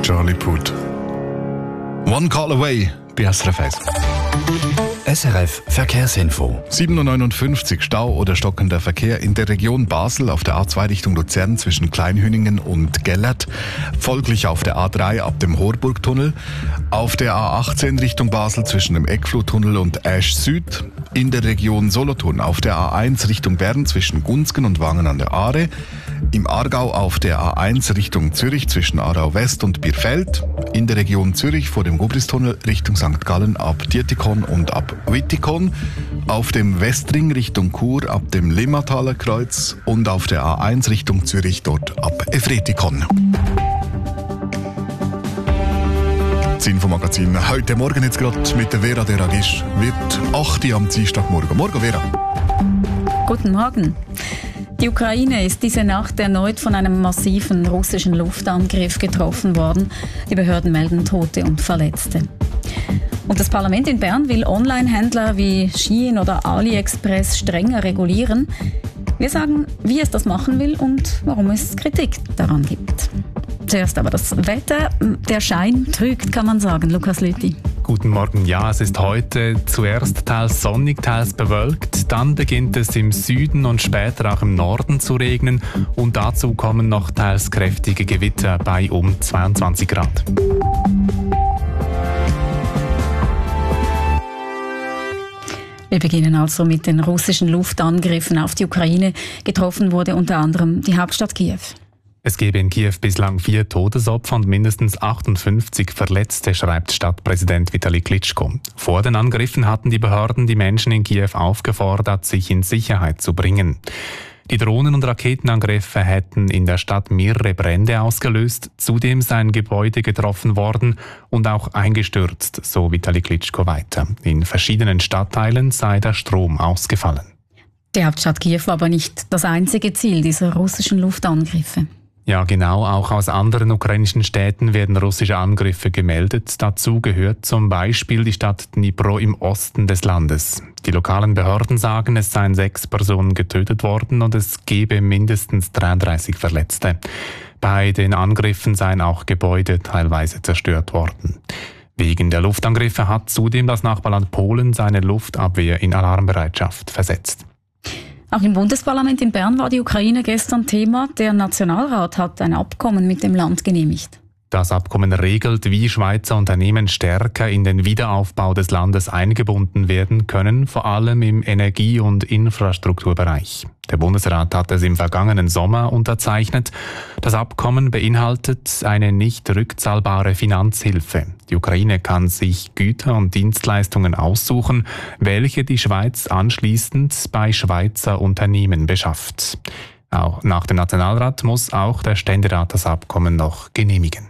Charlie Puth. One Call Away bei SRF 1. SRF Verkehrsinfo. 7:59 Uhr Stau oder stockender Verkehr in der Region Basel auf der A2 Richtung Luzern zwischen Kleinhüningen und Gellert. Folglich auf der A3 ab dem Horburgtunnel. Auf der A18 Richtung Basel zwischen dem Eckfluttunnel und Asch Süd. In der Region Solothurn auf der A1 Richtung Bern zwischen Gunzgen und Wangen an der Aare. Im Aargau auf der A1 Richtung Zürich zwischen Aarau West und Bierfeld. In der Region Zürich vor dem Gubristunnel Richtung St. Gallen ab Dietikon und ab Wittikon. Auf dem Westring Richtung Chur ab dem Limmataler Kreuz und auf der A1 Richtung Zürich dort ab Efretikon. Das Infomagazin heute Morgen jetzt gerade mit der Vera Deragisch wird 8 Uhr am Dienstagmorgen. Morgen, Vera. Guten Morgen. Die Ukraine ist diese Nacht erneut von einem massiven russischen Luftangriff getroffen worden. Die Behörden melden Tote und Verletzte. Und das Parlament in Bern will Online-Händler wie Shein oder AliExpress strenger regulieren. Wir sagen, wie es das machen will und warum es Kritik daran gibt. Zuerst aber das Wetter. Der Schein trügt, kann man sagen. Lukas Lüthi. Guten Morgen. Ja, es ist heute zuerst teils sonnig, teils bewölkt. Dann beginnt es im Süden und später auch im Norden zu regnen. Und dazu kommen noch teils kräftige Gewitter bei um 22 Grad. Wir beginnen also mit den russischen Luftangriffen auf die Ukraine. Getroffen wurde unter anderem die Hauptstadt Kiew. Es gebe in Kiew bislang 4 Todesopfer und mindestens 58 Verletzte, schreibt Stadtpräsident Vitali Klitschko. Vor den Angriffen hatten die Behörden die Menschen in Kiew aufgefordert, sich in Sicherheit zu bringen. Die Drohnen- und Raketenangriffe hätten in der Stadt mehrere Brände ausgelöst. Zudem sei ein Gebäude getroffen worden und auch eingestürzt, so Vitali Klitschko weiter. In verschiedenen Stadtteilen sei der Strom ausgefallen. Die Hauptstadt Kiew war aber nicht das einzige Ziel dieser russischen Luftangriffe. Ja, genau. Auch aus anderen ukrainischen Städten werden russische Angriffe gemeldet. Dazu gehört zum Beispiel die Stadt Dnipro im Osten des Landes. Die lokalen Behörden sagen, es seien 6 Personen getötet worden und es gebe mindestens 33 Verletzte. Bei den Angriffen seien auch Gebäude teilweise zerstört worden. Wegen der Luftangriffe hat zudem das Nachbarland Polen seine Luftabwehr in Alarmbereitschaft versetzt. Auch im Bundesparlament in Bern war die Ukraine gestern Thema. Der Nationalrat hat ein Abkommen mit dem Land genehmigt. Das Abkommen regelt, wie Schweizer Unternehmen stärker in den Wiederaufbau des Landes eingebunden werden können, vor allem im Energie- und Infrastrukturbereich. Der Bundesrat hat es im vergangenen Sommer unterzeichnet. Das Abkommen beinhaltet eine nicht rückzahlbare Finanzhilfe. Die Ukraine kann sich Güter und Dienstleistungen aussuchen, welche die Schweiz anschließend bei Schweizer Unternehmen beschafft. Auch nach dem Nationalrat muss auch der Ständerat das Abkommen noch genehmigen.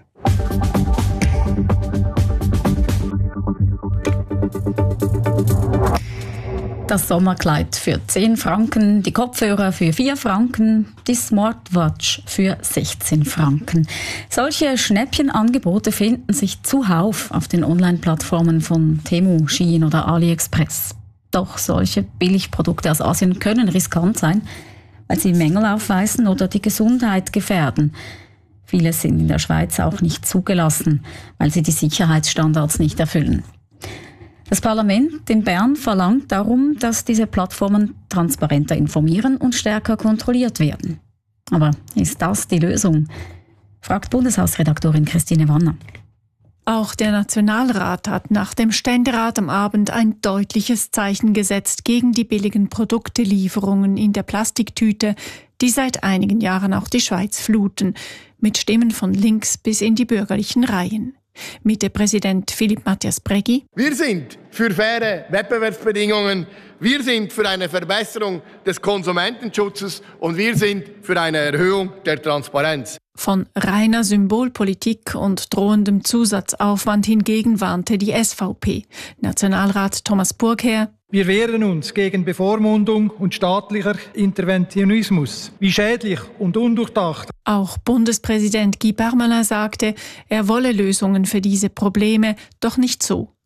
Das Sommerkleid für 10 Franken, die Kopfhörer für 4 Franken, die Smartwatch für 16 Franken. Solche Schnäppchenangebote finden sich zuhauf auf den Online-Plattformen von Temu, Shein oder AliExpress. Doch solche Billigprodukte aus Asien können riskant sein, weil sie Mängel aufweisen oder die Gesundheit gefährden. Viele sind in der Schweiz auch nicht zugelassen, weil sie die Sicherheitsstandards nicht erfüllen. Das Parlament in Bern verlangt darum, dass diese Plattformen transparenter informieren und stärker kontrolliert werden. Aber ist das die Lösung? Fragt Bundeshausredaktorin Christine Wanner. Auch der Nationalrat hat nach dem Ständerat am Abend ein deutliches Zeichen gesetzt gegen die billigen Produktelieferungen in der Plastiktüte, die seit einigen Jahren auch die Schweiz fluten, mit Stimmen von links bis in die bürgerlichen Reihen. Mitte-Präsident Philipp Matthias Breggi. Wir sind für faire Wettbewerbsbedingungen, wir sind für eine Verbesserung des Konsumentenschutzes und wir sind für eine Erhöhung der Transparenz. Von reiner Symbolpolitik und drohendem Zusatzaufwand hingegen warnte die SVP. Nationalrat Thomas Burgherr. Wir wehren uns gegen Bevormundung und staatlicher Interventionismus. Wie schädlich und undurchdacht. Auch Bundespräsident Guy Parmelin sagte, er wolle Lösungen für diese Probleme, doch nicht so.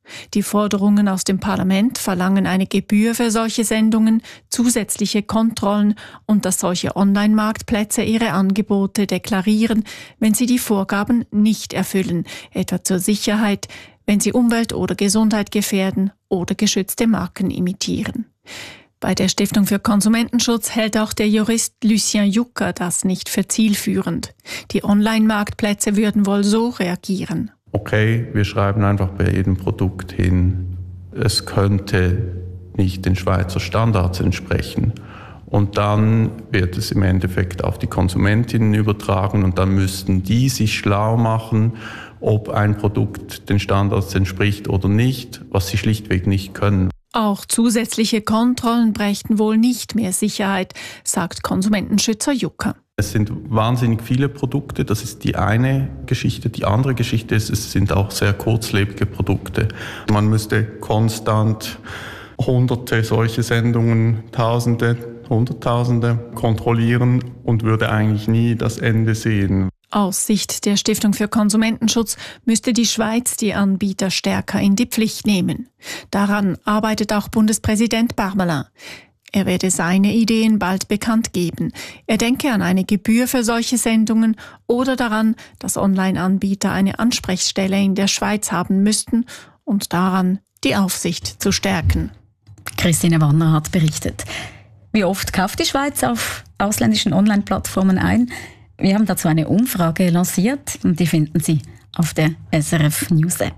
Die Forderungen aus dem Parlament verlangen eine Gebühr für solche Sendungen, zusätzliche Kontrollen und dass solche Online-Marktplätze ihre Angebote deklarieren, wenn sie die Vorgaben nicht erfüllen, etwa zur Sicherheit, wenn sie Umwelt oder Gesundheit gefährden oder geschützte Marken imitieren. Bei der Stiftung für Konsumentenschutz hält auch der Jurist Lucien Jucker das nicht für zielführend. Die Online-Marktplätze würden wohl so reagieren. Okay, wir schreiben einfach bei jedem Produkt hin, es könnte nicht den Schweizer Standards entsprechen. Und dann wird es im Endeffekt auf die Konsumentinnen übertragen und dann müssten die sich schlau machen, ob ein Produkt den Standards entspricht oder nicht, was sie schlichtweg nicht können. Auch zusätzliche Kontrollen brächten wohl nicht mehr Sicherheit, sagt Konsumentenschützer Jucker. Es sind wahnsinnig viele Produkte, das ist die eine Geschichte. Die andere Geschichte ist, es sind auch sehr kurzlebige Produkte. Man müsste konstant Hunderte solche Sendungen, Tausende, Hunderttausende kontrollieren und würde eigentlich nie das Ende sehen. Aus Sicht der Stiftung für Konsumentenschutz müsste die Schweiz die Anbieter stärker in die Pflicht nehmen. Daran arbeitet auch Bundespräsident Parmelin. Er werde seine Ideen bald bekannt geben. Er denke an eine Gebühr für solche Sendungen oder daran, dass Online-Anbieter eine Ansprechstelle in der Schweiz haben müssten und daran, die Aufsicht zu stärken. Christine Wanner hat berichtet. Wie oft kauft die Schweiz auf ausländischen Online-Plattformen ein? Wir haben dazu eine Umfrage lanciert und die finden Sie auf der SRF News App.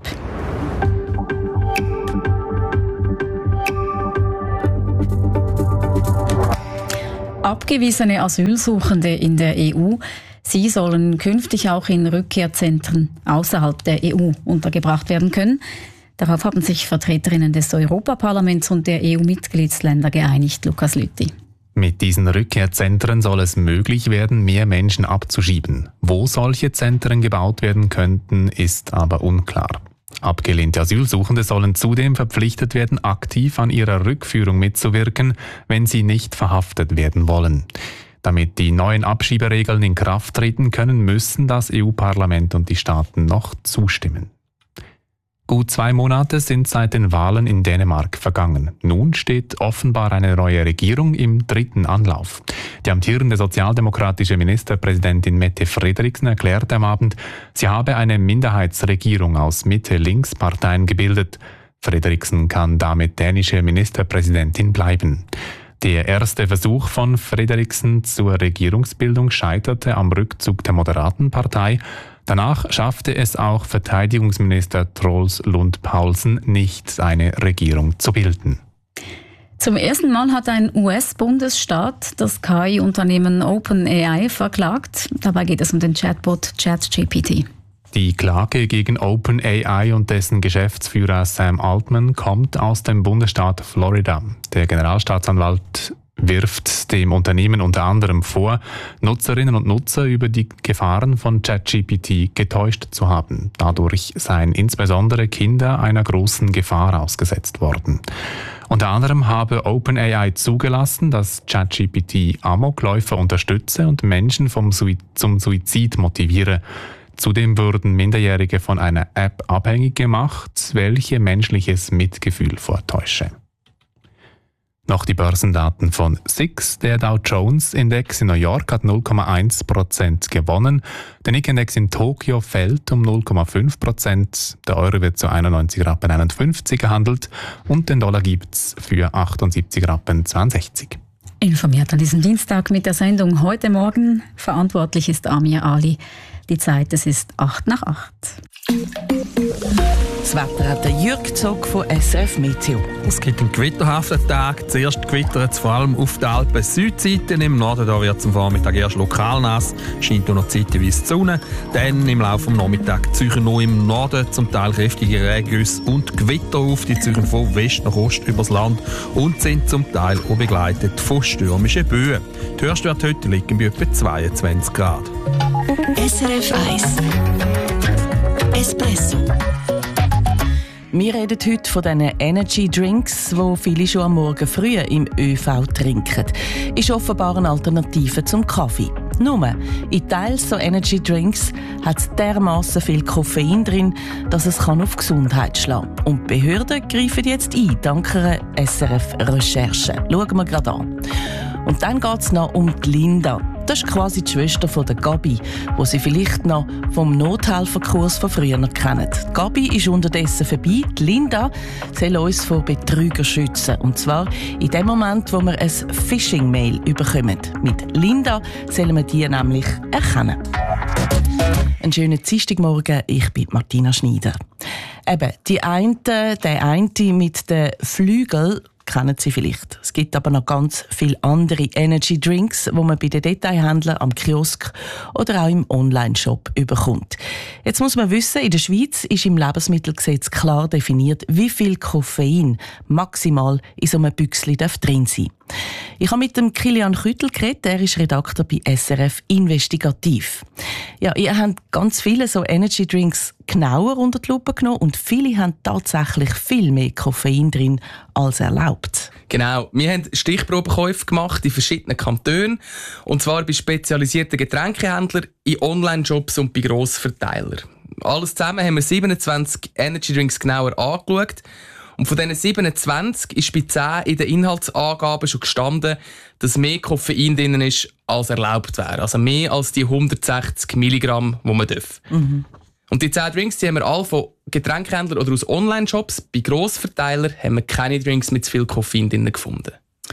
Abgewiesene Asylsuchende in der EU, sie sollen künftig auch in Rückkehrzentren außerhalb der EU untergebracht werden können. Darauf haben sich Vertreterinnen des Europaparlaments und der EU-Mitgliedsländer geeinigt. Lukas Lüthi. Mit diesen Rückkehrzentren soll es möglich werden, mehr Menschen abzuschieben. Wo solche Zentren gebaut werden könnten, ist aber unklar. Abgelehnte Asylsuchende sollen zudem verpflichtet werden, aktiv an ihrer Rückführung mitzuwirken, wenn sie nicht verhaftet werden wollen. Damit die neuen Abschieberegeln in Kraft treten können, müssen das EU-Parlament und die Staaten noch zustimmen. Gut 2 Monate sind seit den Wahlen in Dänemark vergangen. Nun steht offenbar eine neue Regierung im 3. Anlauf. Die amtierende sozialdemokratische Ministerpräsidentin Mette Frederiksen erklärte am Abend, sie habe eine Minderheitsregierung aus Mitte-Links-Parteien gebildet. Frederiksen kann damit dänische Ministerpräsidentin bleiben. Der erste Versuch von Frederiksen zur Regierungsbildung scheiterte am Rückzug der Moderatenpartei. Danach schaffte es auch Verteidigungsminister Troels Lund Poulsen nicht, eine Regierung zu bilden. Zum ersten Mal hat ein US-Bundesstaat das KI-Unternehmen OpenAI verklagt. Dabei geht es um den Chatbot ChatGPT. Die Klage gegen OpenAI und dessen Geschäftsführer Sam Altman kommt aus dem Bundesstaat Florida. Der Generalstaatsanwalt wirft dem Unternehmen unter anderem vor, Nutzerinnen und Nutzer über die Gefahren von ChatGPT getäuscht zu haben. Dadurch seien insbesondere Kinder einer großen Gefahr ausgesetzt worden. Unter anderem habe OpenAI zugelassen, dass ChatGPT Amokläufer unterstütze und Menschen zum Suizid motiviere. Zudem wurden Minderjährige von einer App abhängig gemacht, welche menschliches Mitgefühl vortäusche. Noch die Börsendaten von SIX. Der Dow Jones Index in New York hat 0,1% gewonnen. Der Nikkei-Index in Tokio fällt um 0,5%. Der Euro wird zu 91,51 Rappen gehandelt und den Dollar gibt's für 78,62 Rappen. Informiert an diesem Dienstag mit der Sendung Heute Morgen. Verantwortlich ist Amir Ali. Die Zeit, es ist 7:08. Das Wetter hat der Jürg Zog von SRF Meteo. Es gibt einen gewitterhaften Tag. Zuerst gewittert es vor allem auf der Alpen-Südseite. Im Norden wird es am Vormittag erst lokal nass. Scheint nur noch zeitweise die Sonne. Dann im Laufe des Nachmittags ziehen noch im Norden zum Teil kräftige Regengüsse und Gewitter auf. Die ziehen von West nach Ost übers Land und sind zum Teil auch begleitet von stürmischen Böen. Die Höchstwerte heute liegen bei etwa 22 Grad. SRF 1 Espresso. Wir reden heute von diesen Energy Drinks, die viele schon am Morgen früh im ÖV trinken. Ist offenbar eine Alternative zum Kaffee. Nur, in teils so Energy Drinks hat es dermassen viel Koffein drin, dass es auf die Gesundheit schlagen kann. Und die Behörden greifen jetzt ein, dank einer SRF-Recherche. Schauen wir gerade an. Und dann geht es noch um die Linda. Das ist quasi die Schwester von der Gabi, die Sie vielleicht noch vom Nothelferkurs von früher kennen. Die Gabi ist unterdessen vorbei. Die Linda soll uns vor Betrügern schützen. Und zwar in dem Moment, wo wir ein Phishing-Mail bekommen. Mit Linda sollen wir die nämlich erkennen. Einen schönen Dienstagmorgen, ich bin Martina Schneider. Eben, der eine mit den Flügeln, kennen Sie vielleicht. Es gibt aber noch ganz viele andere Energy Drinks, die man bei den Detailhändlern am Kiosk oder auch im Online-Shop bekommt. Jetzt muss man wissen, in der Schweiz ist im Lebensmittelgesetz klar definiert, wie viel Koffein maximal in so einem Büchsli drin sein darf. Ich habe mit dem Kilian Küttel geredet, er ist Redakteur bei SRF Investigativ. Ja, ihr habt ganz viele so Energy Drinks genauer unter die Lupe genommen und viele haben tatsächlich viel mehr Koffein drin als erlaubt. Genau, wir haben Stichprobenkäufe gemacht in verschiedenen Kantonen, und zwar bei spezialisierten Getränkehändlern, in Online-Shops und bei Grossverteilern. Alles zusammen haben wir 27 Energy Drinks genauer angeschaut. Und von diesen 27 ist bei 10 in den Inhaltsangaben schon gestanden, dass mehr Koffein drin ist, als erlaubt wäre. Also mehr als die 160 Milligramm, die man darf. Mhm. Und die 10 Drinks, die haben wir alle von Getränkehändlern oder aus Online-Shops. Bei Grossverteilern haben wir keine Drinks mit zu viel Koffein drin gefunden.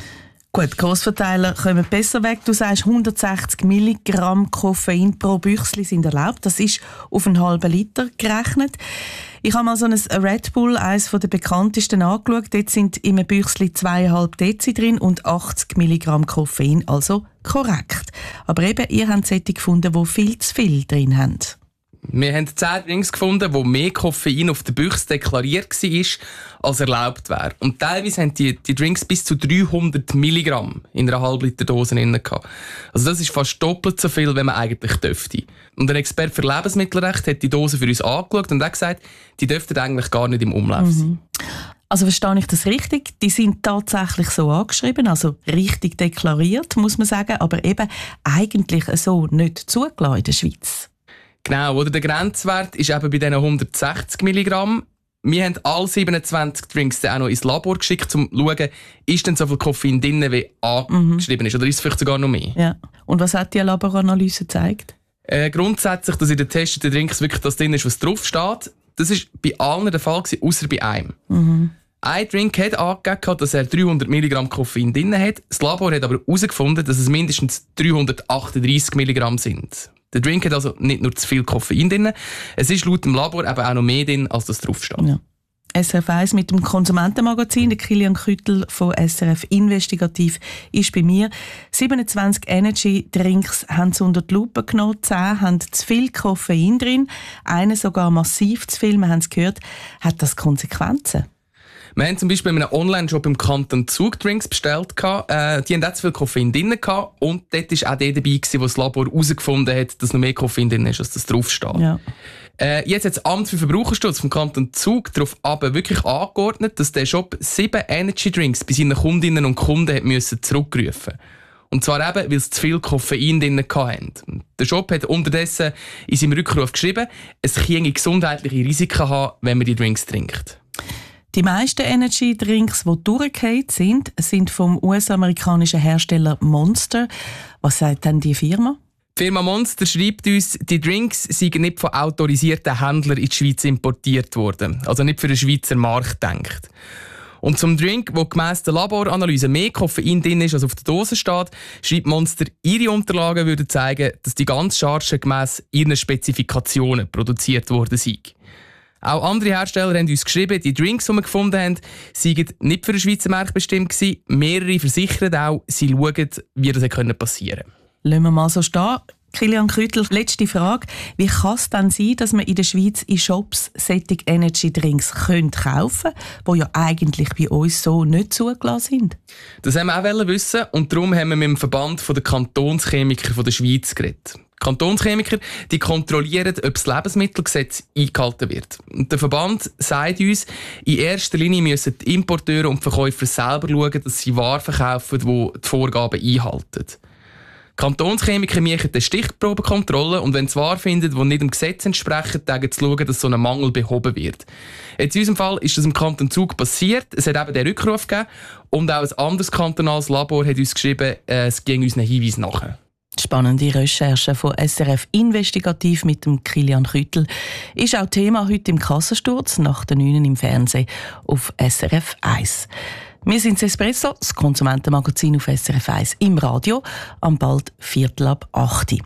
Gut, Grossverteiler kommen besser weg. Du sagst, 160 Milligramm Koffein pro Büchsli sind erlaubt. Das ist auf einen halben Liter gerechnet. Ich habe mal so ein Red Bull, eines der bekanntesten, angeschaut. Dort sind in einem Büchsli 2,5 Dezi drin und 80 Milligramm Koffein, also korrekt. Aber eben, ihr habt solche gefunden, die viel zu viel drin haben. Wir haben 10 Drinks gefunden, wo mehr Koffein auf der Büchse deklariert war, als erlaubt wäre. Und teilweise haben die Drinks bis zu 300 Milligramm in einer Halbliterdose drin gehabt. Also das ist fast doppelt so viel, wie man eigentlich dürfte. Und ein Experte für Lebensmittelrecht hat die Dose für uns angeschaut und hat gesagt, die dürften eigentlich gar nicht im Umlauf sein. Also verstehe ich das richtig? Die sind tatsächlich so angeschrieben, also richtig deklariert, muss man sagen, aber eben eigentlich so nicht zugelassen in der Schweiz. Genau, oder der Grenzwert ist eben bei diesen 160 Milligramm. Wir haben alle 27 Drinks dann auch noch ins Labor geschickt, um zu schauen, ist denn so viel Koffein drin, wie angeschrieben ist, oder ist es vielleicht sogar noch mehr? Ja. Und was hat die Laboranalyse gezeigt? Grundsätzlich, dass in den getesteten Drinks wirklich das drin ist, was drauf steht. Das war bei allen der Fall, außer bei einem. Mhm. Ein Drink hat angegeben, dass er 300 Milligramm Koffein drin hat. Das Labor hat aber herausgefunden, dass es mindestens 338 Milligramm sind. Der Drink hat also nicht nur zu viel Koffein drin, es ist laut dem Labor eben auch noch mehr drin, als das draufsteht. Ja. SRF 1 mit dem Konsumentenmagazin, der Kilian Küttel von SRF Investigativ ist bei mir. 27 Energy Drinks haben sie unter die Lupe genommen, 10 haben zu viel Koffein drin, einer sogar massiv zu viel, wir haben es gehört. Hat das Konsequenzen? Wir haben zum Beispiel in einem Online-Shop im Kanton Zug Drinks bestellt. Die haben auch zu viel Koffein drin und dort war auch der dabei, wo das Labor herausgefunden hat, dass noch mehr Koffein drin ist, als das draufsteht. Ja. Jetzt hat das Amt für Verbraucherschutz vom Kanton Zug darauf aber wirklich angeordnet, dass der Shop 7 Energy Drinks bei seinen Kundinnen und Kunden hat zurückrufen. Und zwar eben, weil sie zu viel Koffein drin hatten. Der Shop hat unterdessen in seinem Rückruf geschrieben, es könnte gesundheitliche Risiken haben, wenn man die Drinks trinkt. Die meisten Energy-Drinks, die durchgefallen sind vom US-amerikanischen Hersteller Monster. Was sagt denn die Firma? Die Firma Monster schreibt uns, die Drinks seien nicht von autorisierten Händlern in die Schweiz importiert worden. Also nicht für den Schweizer Markt gedacht. Und zum Drink, wo gemäss der Laboranalyse mehr Koffein drin ist, als auf der Dose steht, schreibt Monster, ihre Unterlagen würden zeigen, dass die ganze Charge gemäss ihren Spezifikationen produziert worden sei. Auch andere Hersteller haben uns geschrieben, die Drinks, die wir gefunden haben, seien nicht für den Schweizer Markt bestimmt gewesen. Mehrere versichern auch, sie schauen, wie das passieren konnte. Lassen wir mal so stehen. Kilian Küttel, letzte Frage. Wie kann es denn sein, dass man in der Schweiz in Shops solche Energy Drinks kaufen können, die ja eigentlich bei uns so nicht zugelassen sind? Das haben wir auch wissen und darum haben wir mit dem Verband der Kantonschemiker der Schweiz geredet. Kantonschemiker, die kontrollieren, ob das Lebensmittelgesetz eingehalten wird. Und der Verband sagt uns, in erster Linie müssen die Importeure und die Verkäufer selber schauen, dass sie Waren verkaufen, die die Vorgaben einhalten. Kantonschemiker machen eine Stichprobenkontrolle und wenn sie wahr finden, die nicht dem Gesetz entsprechen, dann zu schauen, dass so ein Mangel behoben wird. Jetzt in unserem Fall ist das im Kanton Zug passiert. Es hat eben den Rückruf gegeben und auch ein anderes kantonales Labor hat uns geschrieben, es ging unseren Hinweis nachher. Spannende Recherche von SRF Investigativ mit dem Kilian Küttel ist auch Thema heute im Kassensturz nach den 9 im Fernsehen auf SRF 1. Wir sind das Espresso, das Konsumentenmagazin auf SRF 1 im Radio, am bald 7:45.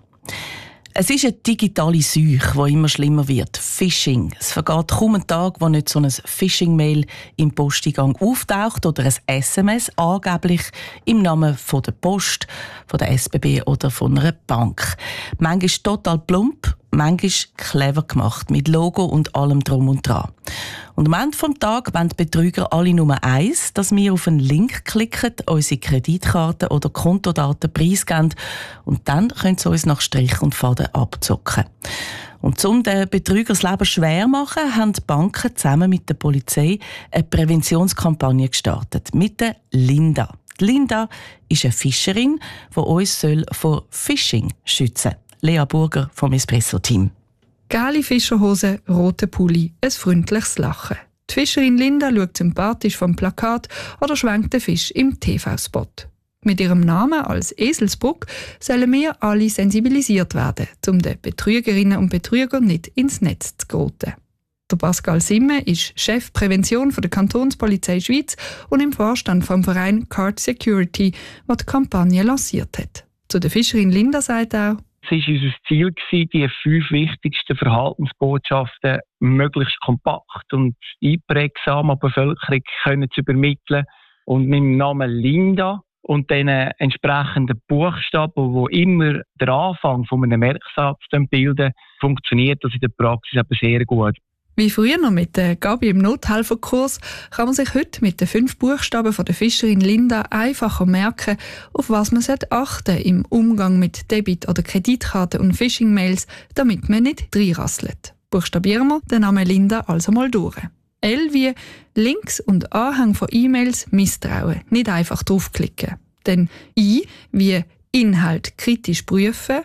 Es ist eine digitale Seuche, die immer schlimmer wird. Phishing. Es vergeht kaum ein Tag, wo nicht so ein Phishing-Mail im Posteingang auftaucht oder ein SMS angeblich im Namen von der Post, von der SBB oder von einer Bank. Manchmal total plump, manchmal clever gemacht, mit Logo und allem drum und dran. Und am Ende des Tages wollen die Betrüger alle nur eins, dass wir auf einen Link klicken, unsere Kreditkarten oder Kontodaten preisgeben und dann können sie uns nach Strich und Faden abzocken. Und um den Betrügern das Leben schwer zu machen, haben die Banken zusammen mit der Polizei eine Präventionskampagne gestartet mit der Linda. Die Linda ist eine Fischerin, die uns vor Phishing schützen soll. Lea Burger vom Espresso-Team. Gelbe Fischerhose, roter Pulli, ein freundliches Lachen. Die Fischerin Linda schaut sympathisch vom Plakat oder schwenkt den Fisch im TV-Spot. Mit ihrem Namen als Eselsbrücke sollen wir alle sensibilisiert werden, um den Betrügerinnen und Betrügern nicht ins Netz zu geraten. Der Pascal Simme ist Chef Prävention der Kantonspolizei Schweiz und im Vorstand vom Verein Card Security, der die Kampagne lanciert hat. Zu der Fischerin Linda sagt auch: Es war unser Ziel, die 5 wichtigsten Verhaltensbotschaften möglichst kompakt und einprägsam an die Bevölkerung zu übermitteln. Und mit dem Namen Linda und den entsprechenden Buchstaben, die immer den Anfang von einem Merksatz bilden, funktioniert das in der Praxis eben sehr gut. Wie früher noch mit der Gabi im Nothelferkurs kann man sich heute mit den 5 Buchstaben von der Fischerin Linda einfacher merken, auf was man achten sollte im Umgang mit Debit- oder Kreditkarten und Phishing-Mails, damit man nicht reinrasselt. Buchstabieren wir den Namen Linda also mal durch. L wie Links und Anhang von E-Mails misstrauen, nicht einfach draufklicken. Dann I wie Inhalt kritisch prüfen.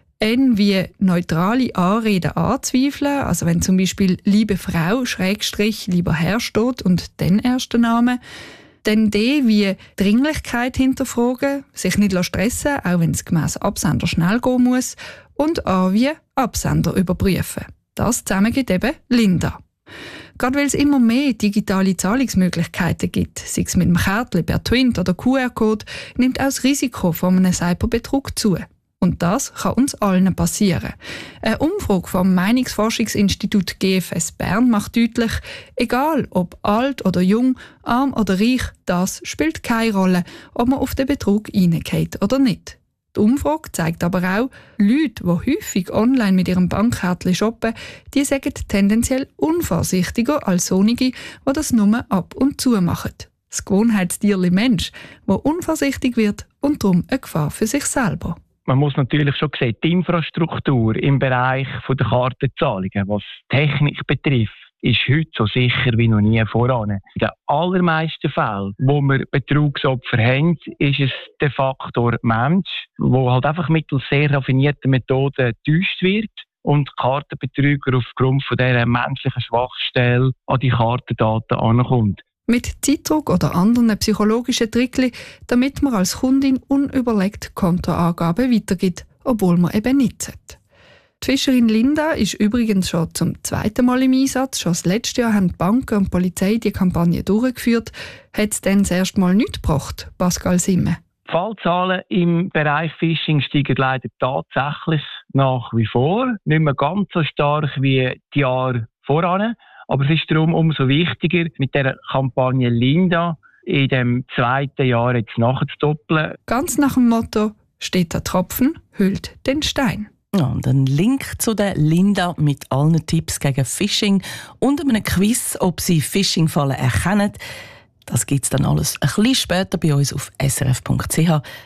N wie neutrale Anreden anzweifeln, also wenn zum Beispiel «liebe Frau» / «lieber Herr» steht und dann erst der Name. Dann D wie Dringlichkeit hinterfragen, sich nicht stressen, auch wenn es gemäss Absender schnell gehen muss. Und A wie Absender überprüfen. Das zusammen gibt eben Linda. Gerade weil es immer mehr digitale Zahlungsmöglichkeiten gibt, sei es mit dem Kärtchen per Twint oder QR-Code, nimmt auch das Risiko von einem Cyberbetrug zu. Und das kann uns allen passieren. Eine Umfrage vom Meinungsforschungsinstitut GFS Bern macht deutlich, egal ob alt oder jung, arm oder reich, das spielt keine Rolle, ob man auf den Betrug reingeht oder nicht. Die Umfrage zeigt aber auch, Leute, die häufig online mit ihrem Bankkärtchen shoppen, die sagen tendenziell unvorsichtiger als solche, die das nur ab und zu machen. Das Gewohnheitstierli Mensch, der unvorsichtig wird und darum eine Gefahr für sich selber. Man muss natürlich schon sehen, die Infrastruktur im Bereich der Kartenzahlungen, was Technik betrifft, ist heute so sicher wie noch nie voran. In den allermeisten Fällen, wo wir Betrugsopfer haben, ist es der Faktor Mensch, der halt einfach mittels sehr raffinierter Methoden getäuscht wird und Kartenbetrüger aufgrund von dieser menschlichen Schwachstelle an die Kartendaten ankommt. Mit Zeitdruck oder anderen psychologischen Trickli, damit man als Kundin unüberlegt Kontoangaben weitergibt, obwohl man eben nichts hat. Die Fischerin Linda ist übrigens schon zum 2. Mal im Einsatz. Schon das letzte Jahr haben die Banken und die Polizei die Kampagne durchgeführt. Hat es dann das erste Mal nichts gebracht, Pascal Simme? Die Fallzahlen im Bereich Phishing steigen leider tatsächlich nach wie vor. Nicht mehr ganz so stark wie die Jahre voran. Aber es ist darum umso wichtiger, mit der Kampagne Linda in dem 2. Jahr jetzt nachzudoppeln. Ganz nach dem Motto: steht der Tropfen, hüllt den Stein. Ja, und ein Link zu der Linda mit allen Tipps gegen Phishing und einem Quiz, ob sie Phishing-Fallen erkennen. Das gibt es dann alles ein bisschen später bei uns auf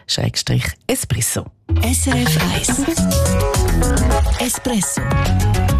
srf.ch/espresso. SRF 1 Espresso.